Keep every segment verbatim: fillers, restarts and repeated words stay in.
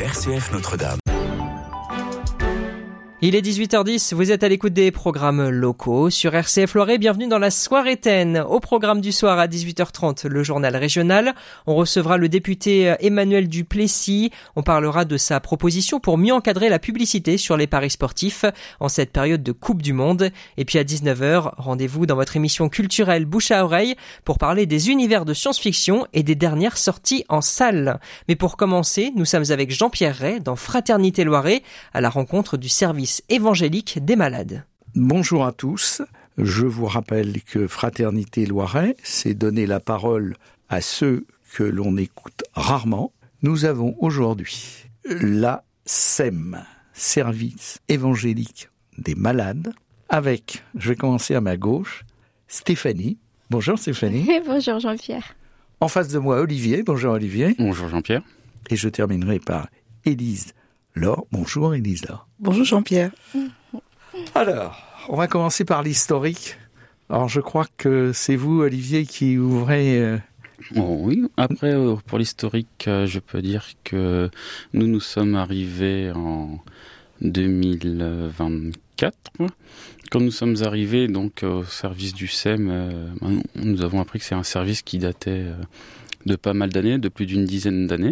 R C F Notre-Dame. Il est dix-huit heures dix, vous êtes à l'écoute des programmes locaux sur R C F Loiret. Bienvenue dans la soirée-taine. Au programme du soir à dix-huit heures trente, le journal régional. On recevra le député Emmanuel Duplessis. On parlera de sa proposition pour mieux encadrer la publicité sur les paris sportifs en cette période de Coupe du Monde. Et puis à dix-neuf heures, rendez-vous dans votre émission culturelle Bouche à oreille pour parler des univers de science-fiction et des dernières sorties en salle. Mais pour commencer, nous sommes avec Jean-Pierre Ray dans Fraternité Loiret à la rencontre du service évangélique des malades. Bonjour à tous. Je vous rappelle que Fraternité Loiret, c'est donner la parole à ceux que l'on écoute rarement. Nous avons aujourd'hui la S E M, Service évangélique des malades, avec, je vais commencer à ma gauche, Stéphanie. Bonjour Stéphanie. Bonjour Jean-Pierre. En face de moi, Olivier. Bonjour Olivier. Bonjour Jean-Pierre. Et je terminerai par Élise Laure. Bonjour Élise Laure. Bonjour Jean-Pierre. Alors, on va commencer par l'historique. Alors, je crois que c'est vous, Olivier, qui ouvrez... Euh... Oh, oui, après, euh, pour l'historique, euh, je peux dire que nous, nous sommes arrivés en deux mille vingt-quatre. Quand nous sommes arrivés donc, au service du S E M, euh, nous avons appris que c'est un service qui datait euh, de pas mal d'années, de plus d'une dizaine d'années.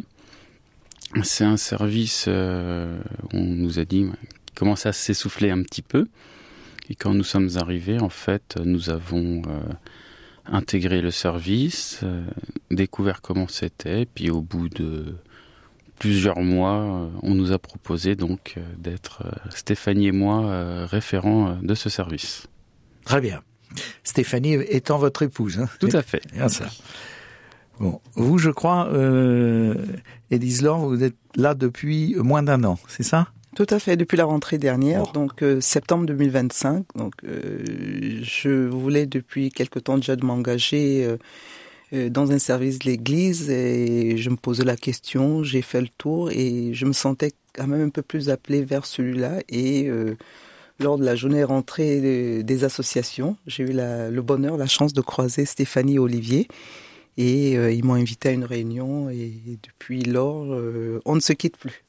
C'est un service, euh, on nous a dit, qui commençait à s'essouffler un petit peu. Et quand nous sommes arrivés, en fait, nous avons euh, intégré le service, euh, découvert comment c'était. Puis au bout de plusieurs mois, euh, on nous a proposé donc euh, d'être, euh, Stéphanie et moi, euh, référents euh, de ce service. Très bien. Stéphanie étant votre épouse. Hein. Tout à fait. Bien ça. Bon, vous, je crois, euh, Élise Laure, vous êtes là depuis moins d'un an, c'est ça ? Tout à fait, depuis la rentrée dernière, oh. donc euh, septembre deux mille vingt-cinq. Donc, euh, je voulais depuis quelque temps déjà de m'engager euh, euh, dans un service de l'Église et je me posais la question, j'ai fait le tour et je me sentais quand même un peu plus appelée vers celui-là. Et euh, lors de la journée rentrée de, des associations, j'ai eu la, le bonheur, la chance de croiser Stéphanie et Olivier. Et euh, ils m'ont invité à une réunion et depuis lors, euh, on ne se quitte plus.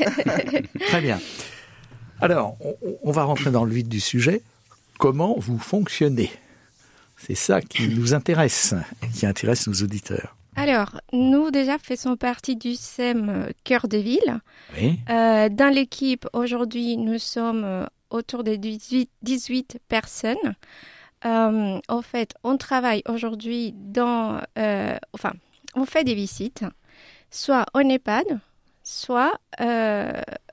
Très bien. Alors, on, on va rentrer dans le vif du sujet. Comment vous fonctionnez ? C'est ça qui nous intéresse, qui intéresse nos auditeurs. Alors, nous déjà faisons partie du S E M Cœur de Ville. Oui. Euh, dans l'équipe, aujourd'hui, nous sommes autour de dix-huit, dix-huit personnes. Euh, en fait, on travaille aujourd'hui dans... Euh, enfin, on fait des visites, soit en EHPAD, soit euh,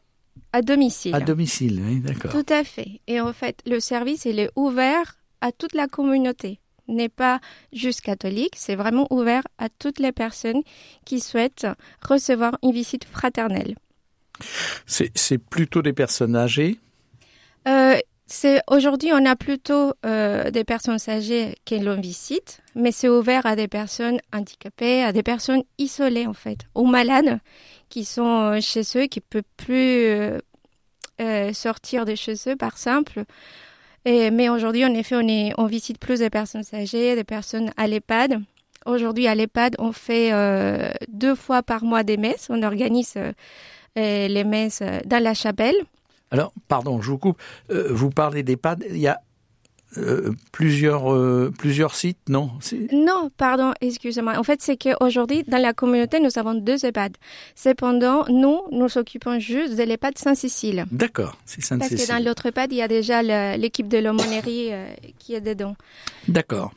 à domicile. À domicile, oui, d'accord. Tout à fait. Et en fait, le service, il est ouvert à toute la communauté. Il n'est pas juste catholique, c'est vraiment ouvert à toutes les personnes qui souhaitent recevoir une visite fraternelle. C'est, c'est plutôt des personnes âgées ? euh, C'est, aujourd'hui, on a plutôt euh, des personnes âgées qui l'on visite, mais c'est ouvert à des personnes handicapées, à des personnes isolées en fait, aux malades qui sont chez eux, qui ne peuvent plus euh, euh, sortir de chez eux par simple. Et, mais aujourd'hui, en effet, on, est, on visite plus des personnes âgées, des personnes à l'EHPAD. Aujourd'hui, à l'EHPAD, on fait euh, deux fois par mois des messes. On organise euh, les messes dans la chapelle. Alors, pardon, je vous coupe. Euh, vous parlez d'EHPAD, il y a euh, plusieurs, euh, plusieurs sites, non c'est... Non, pardon, excusez-moi. En fait, c'est qu'aujourd'hui, dans la communauté, nous avons deux EHPAD. Cependant, nous, nous occupons juste de l'EHPAD Sainte-Cécile. D'accord, c'est Sainte-Cécile. Parce que dans l'autre EHPAD, il y a déjà le, l'équipe de l'aumônerie euh, qui est dedans. D'accord.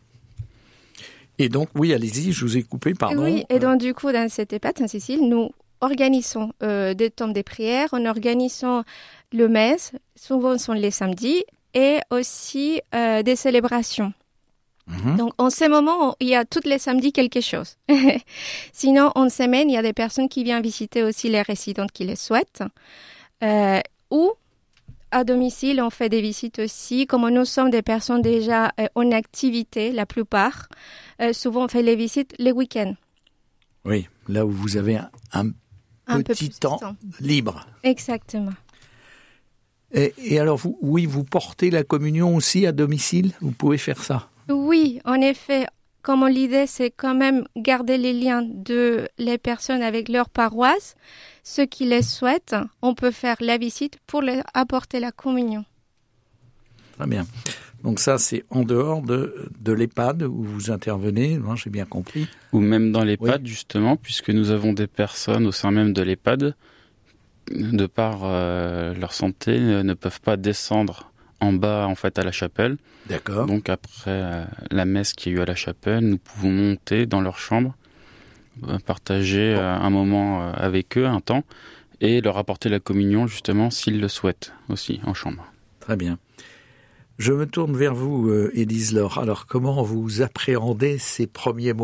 Et donc, oui, allez-y, je vous ai coupé, pardon. Oui, et donc du coup, dans cette EHPAD Sainte-Cécile, nous organisons euh, des temps de prière, on organisons le messe, souvent sont les samedis, et aussi euh, des célébrations. Mmh. Donc, en ce moment, il y a tous les samedis quelque chose. Sinon, en semaine, il y a des personnes qui viennent visiter aussi les résidentes qui le souhaitent. Euh, ou, à domicile, on fait des visites aussi. Comme nous sommes des personnes déjà euh, en activité, la plupart, euh, souvent on fait les visites les week-ends. Oui, là où vous avez un, un, un petit temps, temps libre. Exactement. Et, et alors, vous, oui, vous portez la communion aussi à domicile ? Vous pouvez faire ça ? Oui, en effet. Comme l'idée, c'est quand même garder les liens de les personnes avec leur paroisse. Ceux qui les souhaitent, on peut faire la visite pour leur apporter la communion. Très bien. Donc ça, c'est en dehors de, de l'EHPAD où vous intervenez, hein, j'ai bien compris. Ou même dans l'EHPAD, oui. Justement, puisque nous avons des personnes au sein même de l'EHPAD, de par euh, leur santé, ne peuvent pas descendre en bas, en fait, à la chapelle. D'accord. Donc après euh, la messe qu'il y a eu à la chapelle, nous pouvons monter dans leur chambre, euh, partager bon. euh, un moment euh, avec eux, un temps, et leur apporter la communion, justement, s'ils le souhaitent, aussi, en chambre. Très bien. Je me tourne vers vous, euh, Élise Laure. Alors, comment vous appréhendez ces premiers mois ?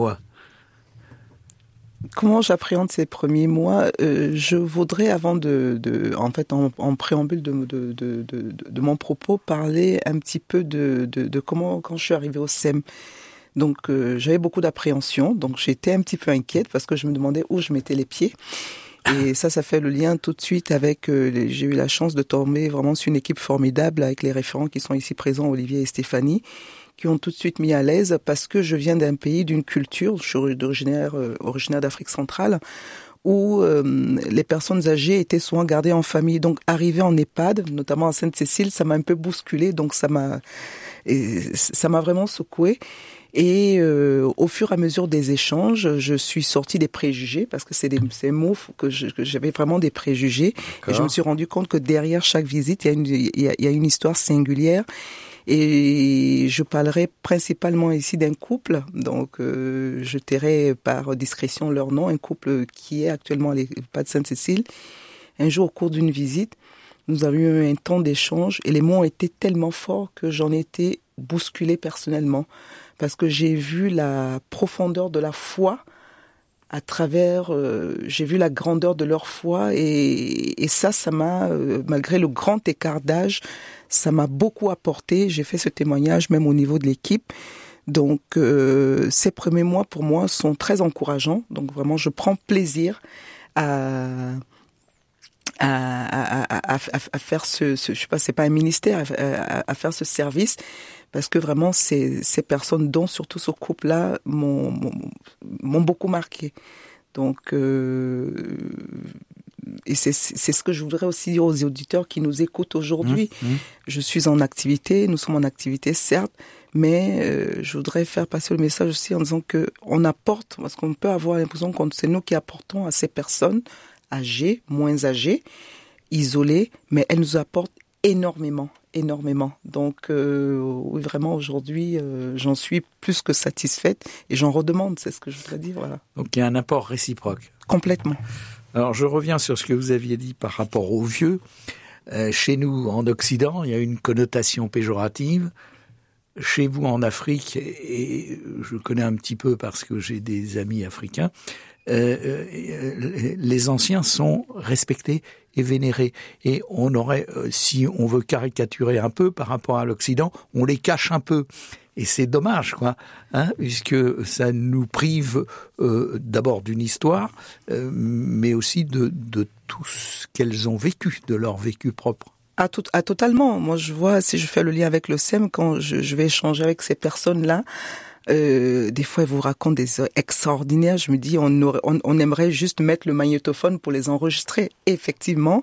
Comment j'appréhende ces premiers mois ? euh, Je voudrais, avant de, de en fait, en, en préambule de, de, de, de, de mon propos, parler un petit peu de, de, de comment, quand je suis arrivée au S E M. Donc, euh, j'avais beaucoup d'appréhension. Donc, j'étais un petit peu inquiète parce que je me demandais où je mettais les pieds. Et ça, ça fait le lien tout de suite avec, euh, les, j'ai eu la chance de tomber vraiment sur une équipe formidable avec les référents qui sont ici présents, Olivier et Stéphanie, qui ont tout de suite mis à l'aise parce que je viens d'un pays, d'une culture, je suis originaire, euh, originaire d'Afrique centrale, où euh, les personnes âgées étaient souvent gardées en famille. Donc, arriver en EHPAD, notamment à Sainte-Cécile, ça m'a un peu bousculé, donc ça m'a, et ça m'a vraiment secoué. Et euh, au fur et à mesure des échanges, je suis sortie des préjugés, parce que c'est des c'est mots que, je, que j'avais vraiment des préjugés. D'accord. Et je me suis rendu compte que derrière chaque visite, il y a une, il y a, il y a une histoire singulière. Et je parlerai principalement ici d'un couple, donc euh, je tairai par discrétion leur nom, un couple qui est actuellement à l'EHPAD Sainte-Cécile. Un jour, au cours d'une visite, nous avions eu un temps d'échange et les mots ont été tellement forts que j'en ai été bousculée personnellement. Parce que j'ai vu la profondeur de la foi à travers, euh, j'ai vu la grandeur de leur foi et, et ça, ça m'a, euh, malgré le grand écart d'âge, ça m'a beaucoup apporté. J'ai fait ce témoignage même au niveau de l'équipe. Donc, euh, ces premiers mois pour moi sont très encourageants. Donc vraiment, je prends plaisir à... À, à, à, à, à faire ce, ce, je sais pas, c'est pas un ministère, à, à, à faire ce service, parce que vraiment ces, ces personnes, dont surtout ce couple-là, m'ont, m'ont, m'ont beaucoup marqué. Donc, euh, et c'est, c'est ce que je voudrais aussi dire aux auditeurs qui nous écoutent aujourd'hui. Mmh, mmh. Je suis en activité, nous sommes en activité, certes, mais euh, je voudrais faire passer le message aussi en disant que on apporte, parce qu'on peut avoir l'impression que c'est nous qui apportons à ces personnes âgées, moins âgées, isolées, mais elles nous apportent énormément, énormément. Donc, euh, oui, vraiment, aujourd'hui, euh, j'en suis plus que satisfaite et j'en redemande, c'est ce que je voudrais dire, voilà. Donc, il y a un apport réciproque. Complètement. Alors, je reviens sur ce que vous aviez dit par rapport aux vieux. Euh, chez nous, en Occident, il y a une connotation péjorative. Chez vous, en Afrique, et je connais un petit peu parce que j'ai des amis africains, Euh, euh, les anciens sont respectés et vénérés. Et on aurait, euh, si on veut caricaturer un peu par rapport à l'Occident, on les cache un peu. Et c'est dommage, quoi, hein, puisque ça nous prive euh, d'abord d'une histoire, euh, mais aussi de, de tout ce qu'elles ont vécu, de leur vécu propre. Ah, tout, ah, totalement. Moi, je vois, si je fais le lien avec le S E M, quand je, je vais échanger avec ces personnes-là, Euh, des fois, elles vous racontent des heures extraordinaires. Je me dis, on, aurait, on, on aimerait juste mettre le magnétophone pour les enregistrer. Et effectivement,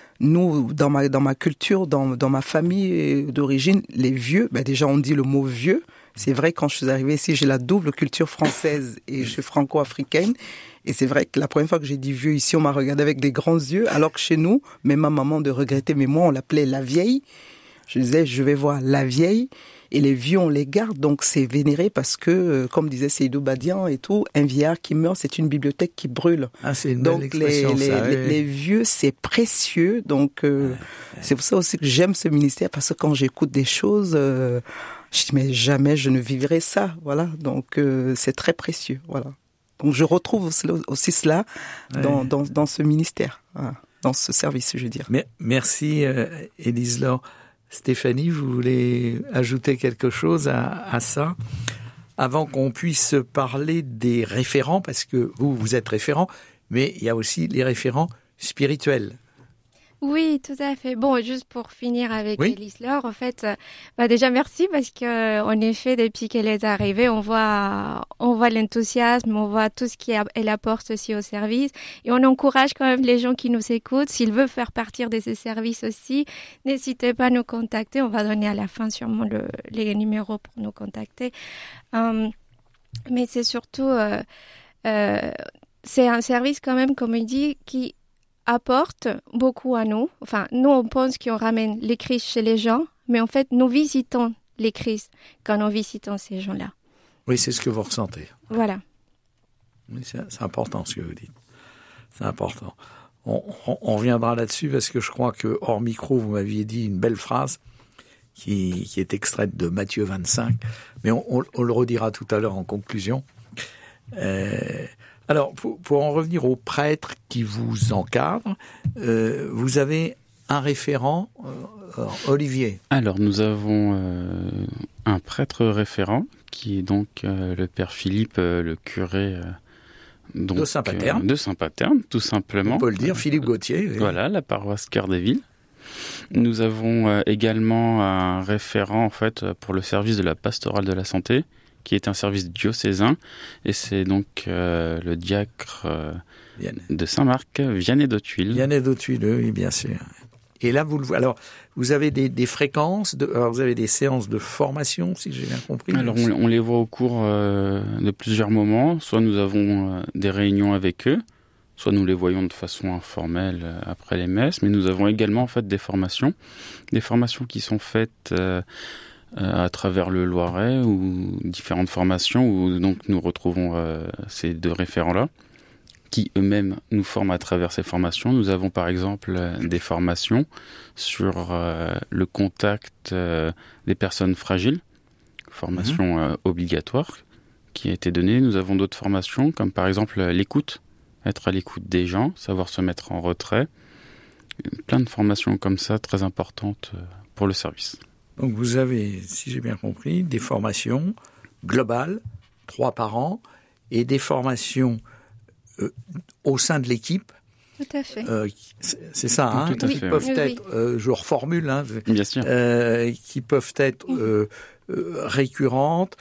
nous, dans ma, dans ma culture, dans, dans ma famille d'origine, les vieux, ben déjà, on dit le mot vieux. C'est vrai, quand je suis arrivée ici, j'ai la double culture française et je suis franco-africaine. Et c'est vrai que la première fois que j'ai dit vieux ici, on m'a regardé avec des grands yeux, alors que chez nous, même ma maman de regretter, mais moi, on l'appelait la vieille. Je disais, je vais voir la vieille. Et les vieux, on les garde, donc c'est vénéré parce que, euh, comme disait Seydou Badian et tout, un vieillard qui meurt, c'est une bibliothèque qui brûle. Ah, c'est une donc belle expression, les, ça, les, oui. les vieux, c'est précieux. Donc euh, ouais, ouais. C'est pour ça aussi que j'aime ce ministère, parce que quand j'écoute des choses, euh, je dis mais jamais je ne vivrai ça. Voilà, donc euh, c'est très précieux. Voilà. Donc je retrouve aussi, aussi cela ouais. dans, dans dans ce ministère, voilà, dans ce service, je veux dire. Mais, merci, euh, Élise Laure. Stéphanie, vous voulez ajouter quelque chose à, à ça avant qu'on puisse parler des référents, parce que vous, vous êtes référent, mais il y a aussi les référents spirituels. Oui, tout à fait. Bon, juste pour finir avec Oui. l'Islore, en fait, euh, bah déjà merci parce que en effet, depuis qu'elle est arrivée, on voit, on voit l'enthousiasme, on voit tout ce qu'elle apporte aussi au service, et on encourage quand même les gens qui nous écoutent. S'ils veulent faire partie de ces services aussi, n'hésitez pas à nous contacter. On va donner à la fin sûrement le, les numéros pour nous contacter. Euh, mais c'est surtout, euh, euh, c'est un service quand même, comme il dit, qui apporte beaucoup à nous. Enfin, nous, on pense qu'on ramène les crises chez les gens, mais en fait, nous visitons les crises quand nous visitons ces gens-là. Oui, c'est ce que vous ressentez. Voilà. Oui, c'est, c'est important ce que vous dites. C'est important. On, on, on reviendra là-dessus parce que je crois que hors micro, vous m'aviez dit une belle phrase qui, qui est extraite de Matthieu vingt-cinq, mais on, on, on le redira tout à l'heure en conclusion. Euh, alors, pour, pour en revenir aux prêtres qui vous encadrent, euh, vous avez un référent, euh, Olivier. Alors, nous avons euh, un prêtre référent qui est donc euh, le père Philippe, euh, le curé euh, donc, de Saint-Paterne. Euh, de Saint-Paterne, tout simplement. On peut le dire, Philippe Gauthier. Oui. Voilà, la paroisse Cœur des Villes. Nous avons euh, également un référent en fait pour le service de la pastorale de la santé, qui est un service diocésain, et c'est donc euh, le diacre euh, de Saint-Marc, Vianney d'Autuile. Vianney d'Autuile, oui, bien sûr. Et là, vous le voyez. Alors, vous avez des, des fréquences, de, alors vous avez des séances de formation, si j'ai bien compris. Alors, on, on les voit au cours euh, de plusieurs moments. Soit nous avons euh, des réunions avec eux, soit nous les voyons de façon informelle euh, après les messes. Mais nous avons également en fait des formations, des formations qui sont faites euh, euh, à travers le Loiret, ou différentes formations où donc nous retrouvons euh, ces deux référents-là, qui eux-mêmes nous forment à travers ces formations. Nous avons par exemple des formations sur euh, le contact euh, des personnes fragiles, formation mmh. euh, obligatoire qui a été donnée. Nous avons d'autres formations comme par exemple l'écoute, être à l'écoute des gens, savoir se mettre en retrait. Plein de formations comme ça très importantes pour le service. Donc vous avez, si j'ai bien compris, des formations globales, trois par an, et des formations Euh, au sein de l'équipe. Tout à fait. Euh, c'est, c'est ça, hein, Tout à qui fait, peuvent oui. être, euh, je reformule, hein, bien sûr, euh, qui peuvent être euh, euh, récurrentes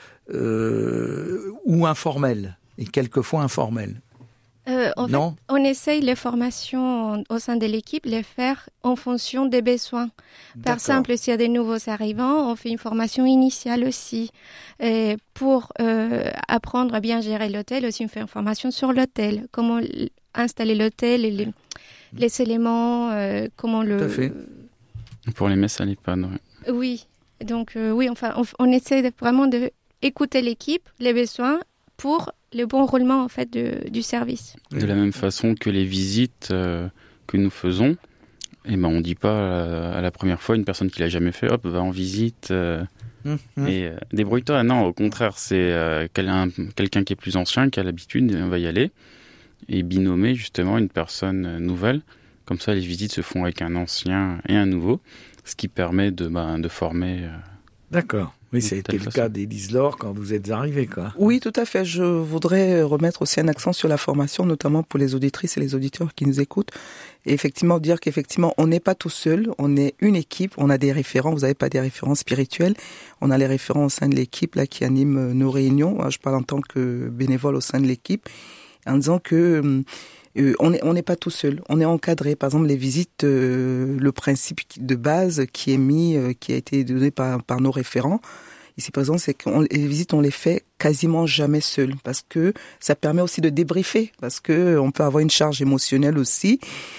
euh, ou informelles, et quelquefois informelles. Euh, en non fait, on essaye les formations au sein de l'équipe, les faire en fonction des besoins. Par exemple, s'il y a des nouveaux arrivants, on fait une formation initiale aussi. Et pour euh, apprendre à bien gérer l'hôtel, aussi on fait une formation sur l'hôtel. Comment installer l'hôtel, les, les éléments, euh, comment le... Tout à fait. Pour les messes à l'EHPAD, oui. Oui, donc euh, oui, enfin, on, on essaie de, vraiment d'écouter l'équipe, les besoins, pour le bon roulement en fait de, du service. De la même façon que les visites euh, que nous faisons, eh ben, on ne dit pas euh, à la première fois une personne qui l'a jamais fait, hop, va en visite euh, mmh, mmh. et euh, débrouille-toi. Non, au contraire, c'est euh, quelqu'un, quelqu'un qui est plus ancien, qui a l'habitude, on va y aller et binommer justement une personne nouvelle. Comme ça, les visites se font avec un ancien et un nouveau, ce qui permet de, bah, de former. Euh, D'accord. Oui, c'était le cas d'Élise Laure quand vous êtes arrivée, quoi. Oui, tout à fait. Je voudrais remettre aussi un accent sur la formation, notamment pour les auditrices et les auditeurs qui nous écoutent. Et effectivement, dire qu'effectivement, on n'est pas tout seul, on est une équipe, on a des référents, vous n'avez pas des référents spirituels. On a les référents au sein de l'équipe là qui animent nos réunions. Je parle en tant que bénévole au sein de l'équipe, en disant que... Euh, on n'est on n'est pas tout seul, on est encadré. Par exemple, les visites, euh, le principe de base qui est mis, euh, qui a été donné par, par nos référents, ici par exemple, c'est que les visites, on les fait quasiment jamais seul, parce que ça permet aussi de débriefer, parce que on peut avoir une charge émotionnelle aussi,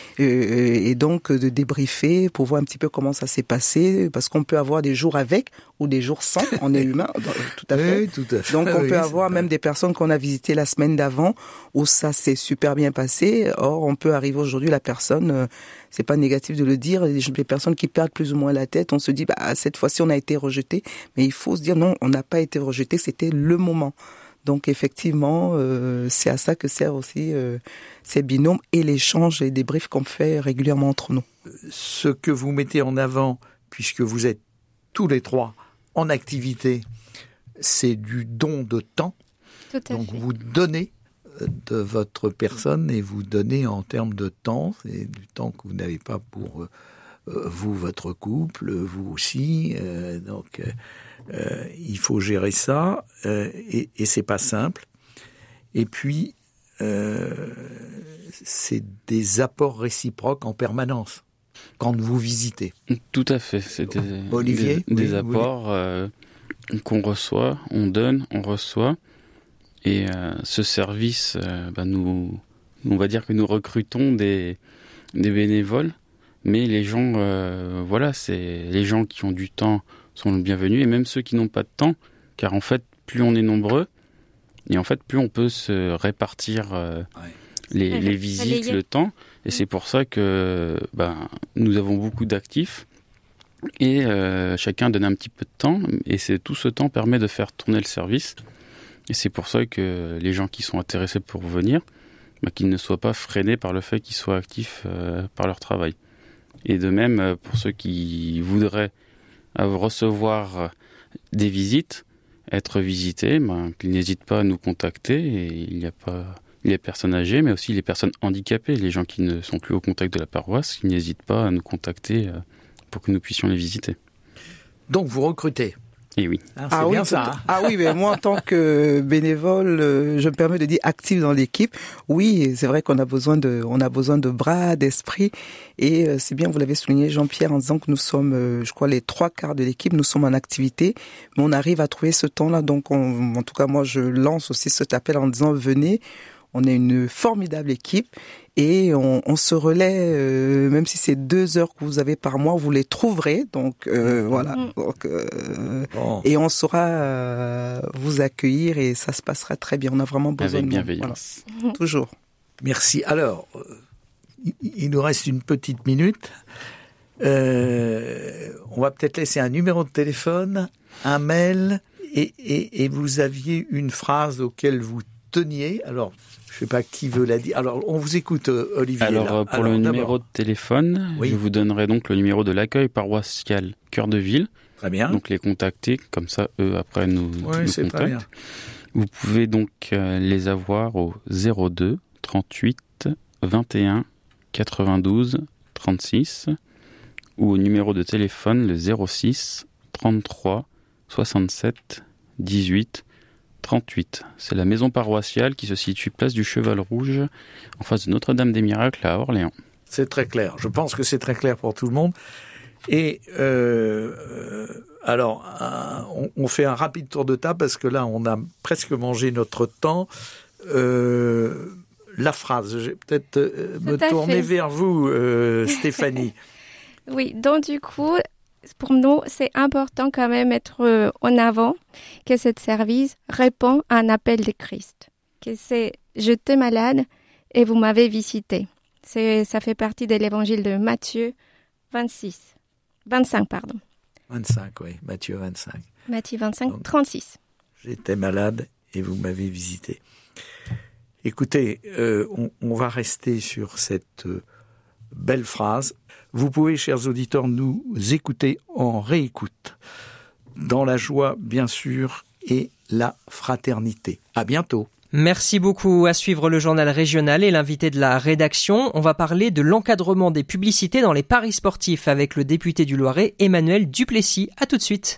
euh, et donc de débriefer pour voir un petit peu comment ça s'est passé, parce qu'on peut avoir des jours avec ou des jours sans, on est humain, tout à fait. Oui, tout à fait. Donc on oui, peut avoir même des personnes qu'on a visitées la semaine d'avant où ça s'est super bien passé. Or on peut arriver aujourd'hui, la personne, euh, c'est pas négatif de le dire, des personnes qui perdent plus ou moins la tête, on se dit bah cette fois-ci on a été rejeté, mais il faut se dire non, on n'a pas été rejeté, c'était le moment. Donc effectivement, euh, c'est à ça que servent aussi euh, ces binômes et l'échange et des briefs qu'on fait régulièrement entre nous. Ce que vous mettez en avant, puisque vous êtes tous les trois en activité, c'est du don de temps. Tout à Donc fait. vous donnez de votre personne et vous donner en termes de temps, c'est du temps que vous n'avez pas pour euh, vous, votre couple, vous aussi. Euh, donc, euh, euh, il faut gérer ça euh, et, et c'est pas simple. Et puis, euh, c'est des apports réciproques en permanence quand vous visitez. Tout à fait. C'est des, Olivier, des, des oui, apports euh, qu'on reçoit, on donne, on reçoit. Et euh, ce service, euh, bah, nous, on va dire que nous recrutons des, des bénévoles, mais les gens, euh, voilà, c'est les gens qui ont du temps sont le bienvenu, et même ceux qui n'ont pas de temps, car en fait, plus on est nombreux, et en fait, plus on peut se répartir euh, ouais. les, les visites, le temps, et c'est pour ça que bah, nous avons beaucoup d'actifs, et euh, chacun donne un petit peu de temps, et c'est, tout ce temps permet de faire tourner le service. Et c'est pour ça que les gens qui sont intéressés pour venir, bah, qu'ils ne soient pas freinés par le fait qu'ils soient actifs euh, par leur travail. Et de même, pour ceux qui voudraient recevoir des visites, être visités, bah, qu'ils n'hésitent pas à nous contacter. Et il n'y a pas les personnes âgées, mais aussi les personnes handicapées, les gens qui ne sont plus au contact de la paroisse, qui n'hésitent pas à nous contacter euh, pour que nous puissions les visiter. Donc vous recrutez ? Et oui. Ah, c'est ah, bien oui, ça. Hein. Ah oui, mais moi en tant que bénévole, euh, je me permets de dire actif dans l'équipe. Oui, c'est vrai qu'on a besoin de, on a besoin de bras, d'esprit, et euh, c'est bien, vous l'avez souligné, Jean-Pierre, en disant que nous sommes, euh, je crois, les trois quarts de l'équipe, nous sommes en activité, mais on arrive à trouver ce temps-là. Donc, on, en tout cas, moi, je lance aussi cet appel en disant venez. On est une formidable équipe et on, on se relaie, euh, même si c'est deux heures que vous avez par mois, vous les trouverez. Donc euh, voilà. Donc, euh, bon. Et on saura euh, vous accueillir et ça se passera très bien. On a vraiment besoin Avec de bienveillance. Voilà. Toujours. Merci. Alors, il nous reste une petite minute. Euh, on va peut-être laisser un numéro de téléphone, un mail, et, et, et vous aviez une phrase auquel vous teniez. Alors, je ne sais pas qui veut la dire. Alors, on vous écoute, Olivier. Alors, là. pour Alors, le d'abord. numéro de téléphone, oui. je vous donnerai donc le numéro de l'accueil paroissial Cœur de Ville. Très bien. Donc, les contacter, comme ça, eux, après, nous, oui, nous c'est contactent. Très bien. Vous pouvez donc euh, les avoir au zéro deux trente-huit vingt et un quatre-vingt-douze trente-six ou au numéro de téléphone le zéro six trente-trois soixante-sept dix-huit trente-huit. C'est la maison paroissiale qui se situe place du Cheval Rouge, en face de Notre-Dame des Miracles à Orléans. C'est très clair. Je pense que c'est très clair pour tout le monde. Et euh, euh, alors, un, on, on fait un rapide tour de table parce que là, on a presque mangé notre temps. Euh, la phrase, je vais peut-être euh, me tourner fait. vers vous, euh, Stéphanie. Oui, donc du coup, pour nous, c'est important quand même être en avant que ce service répond à un appel de Christ. Que c'est « J'étais malade et vous m'avez visité ». C'est, ça fait partie de l'évangile de Matthieu vingt-six. vingt-cinq, pardon. vingt-cinq, oui, Matthieu vingt-cinq. Matthieu vingt-cinq, Donc, trente-six. J'étais malade et vous m'avez visité. Écoutez, euh, on, on va rester sur cette euh, belle phrase. Vous pouvez, chers auditeurs, nous écouter en réécoute, dans la joie, bien sûr, et la fraternité. À bientôt. Merci beaucoup. À suivre le journal régional et l'invité de la rédaction. On va parler de l'encadrement des publicités dans les paris sportifs avec le député du Loiret, Emmanuel Duplessis. À tout de suite.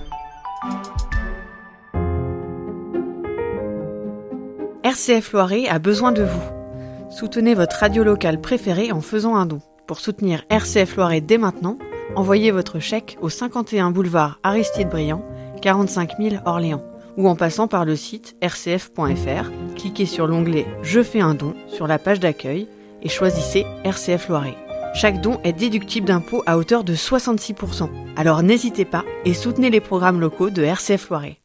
R C F Loiret a besoin de vous. Soutenez votre radio locale préférée en faisant un don. Pour soutenir R C F Loiret dès maintenant, envoyez votre chèque au cinquante et un boulevard Aristide Briand, quarante-cinq mille Orléans. Ou en passant par le site r c f point f r, cliquez sur l'onglet « Je fais un don » sur la page d'accueil et choisissez R C F Loiret. Chaque don est déductible d'impôt à hauteur de soixante-six pour cent. Alors n'hésitez pas et soutenez les programmes locaux de R C F Loiret.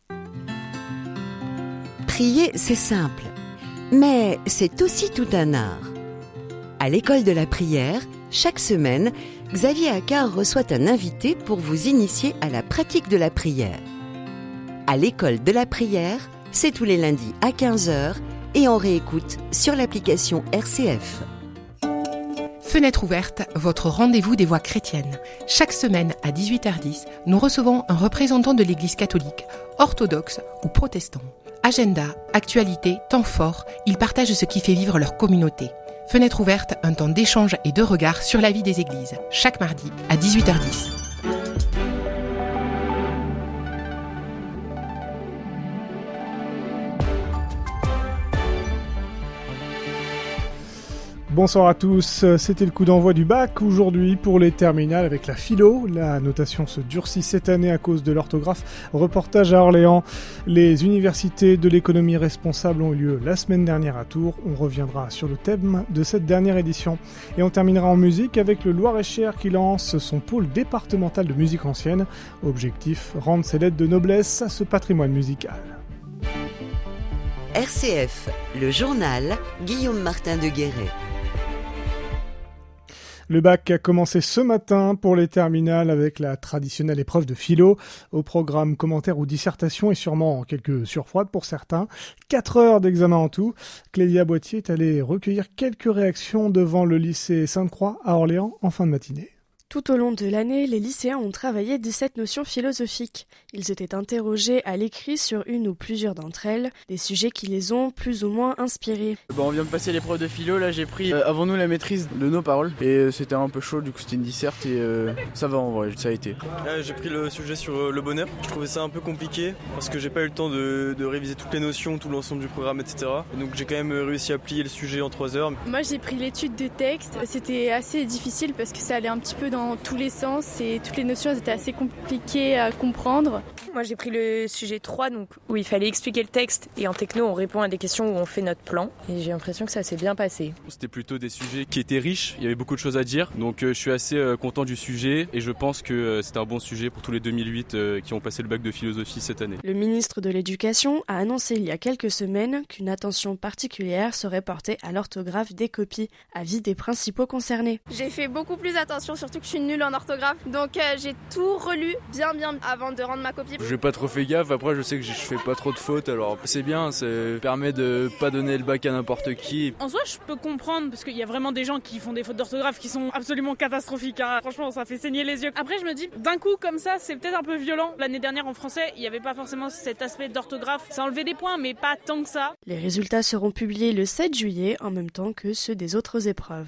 Prier, c'est simple, mais c'est aussi tout un art. À l'école de la prière, chaque semaine, Xavier Accard reçoit un invité pour vous initier à la pratique de la prière. À l'école de la prière, c'est tous les lundis à quinze heures et on réécoute sur l'application R C F. Fenêtre ouverte, votre rendez-vous des voix chrétiennes. Chaque semaine à dix-huit heures dix, nous recevons un représentant de l'Église catholique, orthodoxe ou protestant. Agenda, actualité, temps fort, ils partagent ce qui fait vivre leur communauté. Fenêtre ouverte, un temps d'échange et de regard sur la vie des églises. Chaque mardi à dix-huit heures dix. Bonsoir à tous, c'était le coup d'envoi du bac aujourd'hui pour les terminales avec la philo. La notation se durcit cette année à cause de l'orthographe. Reportage à Orléans. Les universités de l'économie responsable ont eu lieu la semaine dernière à Tours. On reviendra sur le thème de cette dernière édition. Et on terminera en musique avec le Loir-et-Cher qui lance son pôle départemental de musique ancienne. Objectif, rendre ses lettres de noblesse à ce patrimoine musical. R C F, le journal, Guillaume Martin de Guéret. Le bac a commencé ce matin pour les terminales avec la traditionnelle épreuve de philo. Au programme commentaires ou dissertation et sûrement quelques surfroides pour certains. Quatre heures d'examen en tout. Clélia Boitier est allée recueillir quelques réactions devant le lycée Sainte-Croix à Orléans en fin de matinée. Tout au long de l'année, les lycéens ont travaillé dix-sept notions philosophiques. Ils étaient interrogés à l'écrit sur une ou plusieurs d'entre elles, des sujets qui les ont plus ou moins inspirés. Bon, on vient de passer l'épreuve de philo, là j'ai pris euh, avant nous la maîtrise de nos paroles et euh, c'était un peu chaud, du coup c'était une disserte et euh, ça va en vrai, ça a été. Là, j'ai pris le sujet sur euh, le bonheur. Je trouvais ça un peu compliqué parce que j'ai pas eu le temps de, de réviser toutes les notions, tout l'ensemble du programme, et cetera. Et donc j'ai quand même réussi à plier le sujet en trois heures. Moi j'ai pris l'étude de texte, c'était assez difficile parce que ça allait un petit peu dans dans tous les sens et toutes les notions étaient assez compliquées à comprendre. Moi j'ai pris le sujet trois donc, où il fallait expliquer le texte et en techno on répond à des questions où on fait notre plan et j'ai l'impression que ça s'est bien passé. C'était plutôt des sujets qui étaient riches, il y avait beaucoup de choses à dire donc euh, je suis assez euh, content du sujet et je pense que euh, c'était un bon sujet pour tous les deux mille huit euh, qui ont passé le bac de philosophie cette année. Le ministre de l'Éducation a annoncé il y a quelques semaines qu'une attention particulière serait portée à l'orthographe des copies, avis des principaux concernés. J'ai fait beaucoup plus attention, surtout que je suis nulle en orthographe, donc euh, j'ai tout relu bien bien avant de rendre ma copie. J'ai pas trop fait gaffe, après je sais que je fais pas trop de fautes, alors c'est bien, ça permet de pas donner le bac à n'importe qui. En soi je peux comprendre, parce qu'il y a vraiment des gens qui font des fautes d'orthographe qui sont absolument catastrophiques, hein. Franchement ça fait saigner les yeux. Après je me dis, d'un coup comme ça c'est peut-être un peu violent. L'année dernière en français il n'y avait pas forcément cet aspect d'orthographe, ça enlevait des points mais pas tant que ça. Les résultats seront publiés le sept juillet en même temps que ceux des autres épreuves.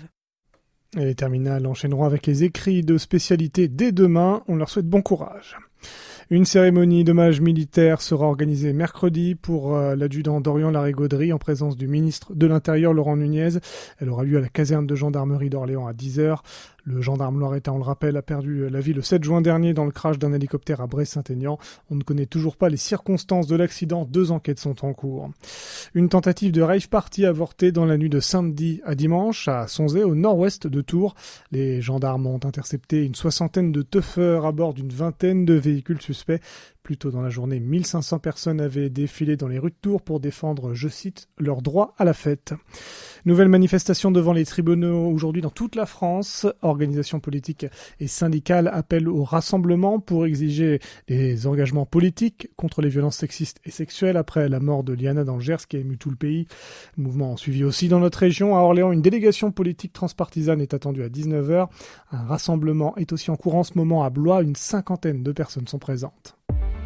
Et les terminales enchaîneront avec les écrits de spécialité dès demain. On leur souhaite bon courage. Une cérémonie d'hommage militaire sera organisée mercredi pour euh, l'adjudant Dorian Larigauderie en présence du ministre de l'Intérieur Laurent Nunez. Elle aura lieu à la caserne de gendarmerie d'Orléans à dix heures. Le gendarme loiretain, on le rappelle, a perdu la vie le sept juin dernier dans le crash d'un hélicoptère à Bray-Saint-Aignan. On ne connaît toujours pas les circonstances de l'accident. Deux enquêtes sont en cours. Une tentative de rave party avortée dans la nuit de samedi à dimanche à Sonzé, au nord-ouest de Tours. Les gendarmes ont intercepté une soixantaine de teufeurs à bord d'une vingtaine de véhicules suspects. Plus tôt dans la journée, mille cinq cents personnes avaient défilé dans les rues de Tours pour défendre, je cite, leur droit à la fête. Nouvelle manifestation devant les tribunaux aujourd'hui dans toute la France. Organisations politiques et syndicales appellent au rassemblement pour exiger des engagements politiques contre les violences sexistes et sexuelles après la mort de Liana dans le Gers qui a ému tout le pays. Le mouvement suivi aussi dans notre région. À Orléans, une délégation politique transpartisane est attendue à dix-neuf heures. Un rassemblement est aussi en cours en ce moment à Blois. Une cinquantaine de personnes sont présentes.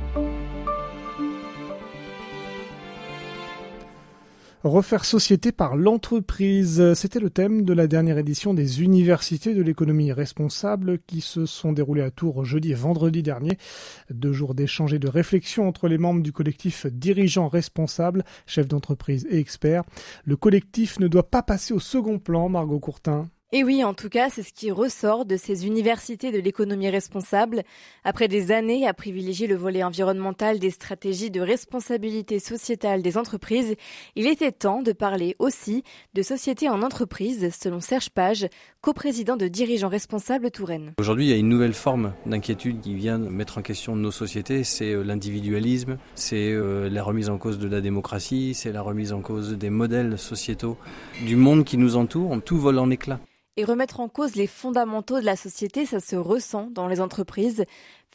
Refaire société par l'entreprise, c'était le thème de la dernière édition des Universités de l'économie responsable qui se sont déroulées à Tours jeudi et vendredi dernier. Deux jours d'échanges et de réflexion entre les membres du collectif dirigeants responsables, chefs d'entreprise et experts. Le collectif ne doit pas passer au second plan, Margot Courtin. Et oui, en tout cas, c'est ce qui ressort de ces universités de l'économie responsable. Après des années à privilégier le volet environnemental des stratégies de responsabilité sociétale des entreprises, il était temps de parler aussi de société en entreprise, selon Serge Page, coprésident de Dirigeants Responsables Touraine. Aujourd'hui, il y a une nouvelle forme d'inquiétude qui vient mettre en question nos sociétés, c'est l'individualisme, c'est la remise en cause de la démocratie, c'est la remise en cause des modèles sociétaux du monde qui nous entoure, tout vole en éclats. Et remettre en cause les fondamentaux de la société, ça se ressent dans les entreprises.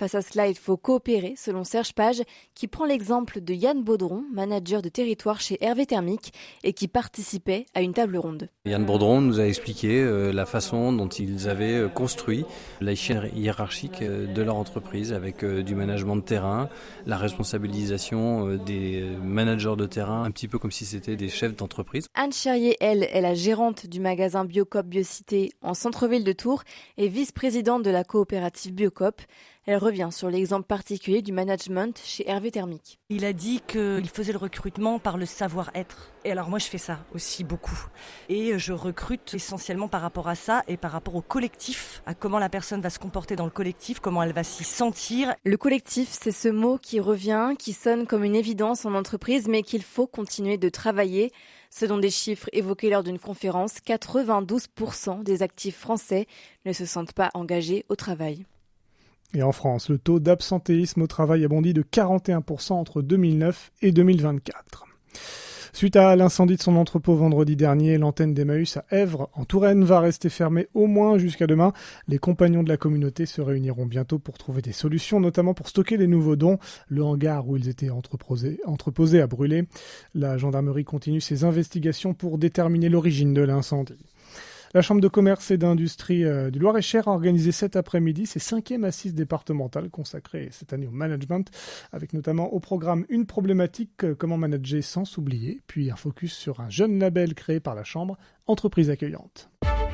Face à cela, il faut coopérer, selon Serge Page, qui prend l'exemple de Yann Baudron, manager de territoire chez Hervé Thermique et qui participait à une table ronde. Yann Baudron nous a expliqué euh, la façon dont ils avaient euh, construit la chaîne hiérarchique euh, de leur entreprise avec euh, du management de terrain, la responsabilisation euh, des managers de terrain, un petit peu comme si c'était des chefs d'entreprise. Anne Cherrier, elle, est la gérante du magasin Biocoop Biocité en centre-ville de Tours et vice-présidente de la coopérative Biocoop. Elle revient sur l'exemple particulier du management chez Hervé Thermique. Il a dit qu'il faisait le recrutement par le savoir-être. Et alors moi je fais ça aussi beaucoup. Et je recrute essentiellement par rapport à ça et par rapport au collectif, à comment la personne va se comporter dans le collectif, comment elle va s'y sentir. Le collectif, c'est ce mot qui revient, qui sonne comme une évidence en entreprise, mais qu'il faut continuer de travailler. Selon des chiffres évoqués lors d'une conférence, quatre-vingt-douze pour cent des actifs français ne se sentent pas engagés au travail. Et en France, le taux d'absentéisme au travail a bondi de quarante et un pour cent entre deux mille neuf et deux mille vingt-quatre. Suite à l'incendie de son entrepôt vendredi dernier, l'antenne d'Emmaüs à Èvres, en Touraine, va rester fermée au moins jusqu'à demain. Les compagnons de la communauté se réuniront bientôt pour trouver des solutions, notamment pour stocker les nouveaux dons. Le hangar où ils étaient entreposés, entreposés a brûlé. La gendarmerie continue ses investigations pour déterminer l'origine de l'incendie. La Chambre de commerce et d'industrie euh, du Loir-et-Cher a organisé cet après-midi ses cinquièmes assises départementales consacrées cette année au management, avec notamment au programme une problématique, euh, comment manager sans s'oublier, puis un focus sur un jeune label créé par la Chambre, Entreprise accueillante.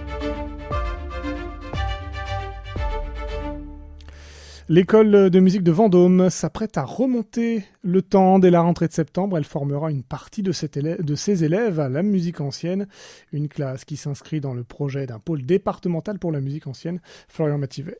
L'école de musique de Vendôme s'apprête à remonter le temps dès la rentrée de septembre. Elle formera une partie de, cet élève, de ses élèves à la musique ancienne. Une classe qui s'inscrit dans le projet d'un pôle départemental pour la musique ancienne. Florian Mativet.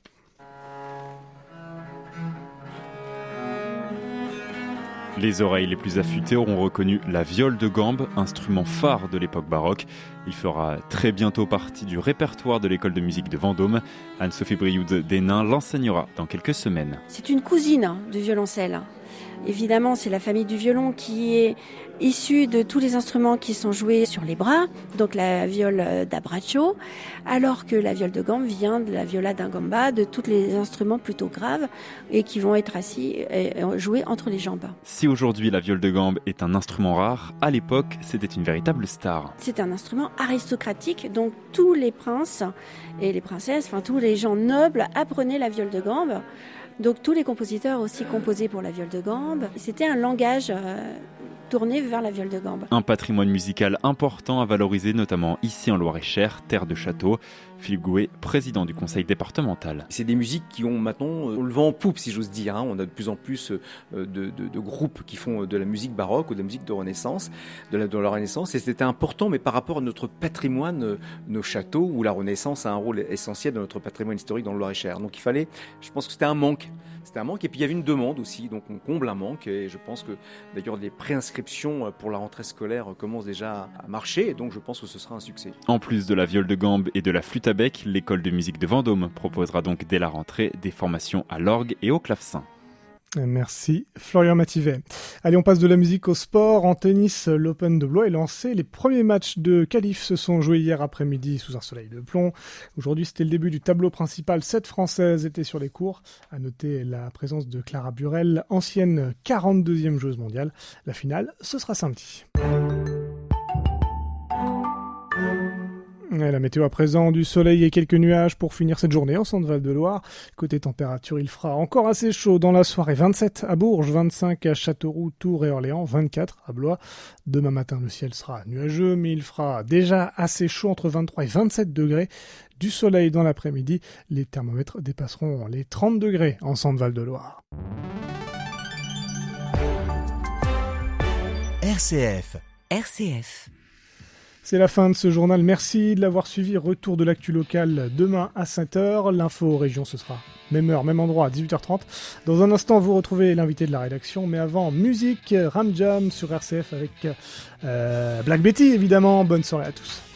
Les oreilles les plus affûtées auront reconnu la viole de gambe, instrument phare de l'époque baroque. Il fera très bientôt partie du répertoire de l'école de musique de Vendôme. Anne-Sophie Brioude d'Hénin l'enseignera dans quelques semaines. C'est une cousine du violoncelle. Évidemment, c'est la famille du violon qui est issue de tous les instruments qui sont joués sur les bras, donc la viole d'abbraccio, alors que la viole de gambe vient de la viola da gamba, de tous les instruments plutôt graves et qui vont être assis et joués entre les jambes. Si aujourd'hui la viole de gambe est un instrument rare, à l'époque, c'était une véritable star. C'est un instrument aristocratique, donc tous les princes et les princesses, enfin tous les gens nobles apprenaient la viole de gambe. Donc tous les compositeurs aussi composaient pour la viole de gambe. C'était un langage euh, tourné vers la viole de gambe. Un patrimoine musical important à valoriser, notamment ici en Loir-et-Cher, terre de château. Philippe Gouet, président du conseil départemental. C'est des musiques qui ont maintenant le vent en poupe, si j'ose dire. Hein. On a de plus en plus de, de, de groupes qui font de la musique baroque ou de la musique de Renaissance, de la, de la Renaissance. Et c'était important, mais par rapport à notre patrimoine, nos châteaux, où la Renaissance a un rôle essentiel dans notre patrimoine historique dans le Loir-et-Cher. Donc il fallait, je pense que c'était un manque. C'était un manque. Et puis il y avait une demande aussi. Donc on comble un manque. Et je pense que d'ailleurs les préinscriptions pour la rentrée scolaire commencent déjà à marcher. Et donc je pense que ce sera un succès. En plus de la viole de gambe et de la flûte à bec, l'école de musique de Vendôme proposera donc dès la rentrée des formations à l'orgue et au clavecin. Merci Florian Mativet. Allez, on passe de la musique au sport. En tennis, l'Open de Blois est lancé. Les premiers matchs de qualif se sont joués hier après-midi sous un soleil de plomb. Aujourd'hui, c'était le début du tableau principal. Sept Françaises étaient sur les cours. À noter la présence de Clara Burel, ancienne quarante-deuxième joueuse mondiale. La finale, ce sera samedi. La météo à présent, du soleil et quelques nuages pour finir cette journée en Centre-Val de Loire. Côté température, il fera encore assez chaud dans la soirée. vingt-sept à Bourges, vingt-cinq à Châteauroux, Tours et Orléans, vingt-quatre à Blois. Demain matin, le ciel sera nuageux, mais il fera déjà assez chaud entre vingt-trois et vingt-sept degrés. Du soleil dans l'après-midi, les thermomètres dépasseront les trente degrés en Centre-Val de Loire. R C F. R C F. C'est la fin de ce journal. Merci de l'avoir suivi. Retour de l'actu locale demain à sept heures. L'info région, ce sera même heure, même endroit à dix-huit heures trente. Dans un instant, vous retrouvez l'invité de la rédaction. Mais avant, musique, Ram Jam sur R C F avec euh, Black Betty, évidemment. Bonne soirée à tous.